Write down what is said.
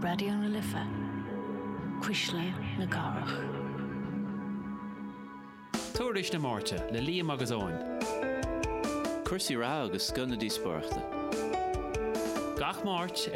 Radio na Lifa. Quisle na Carach. Tuairis na Márte le Liam agus Owen. Cursaí rá agus sconadí spáirte. Gach Máirt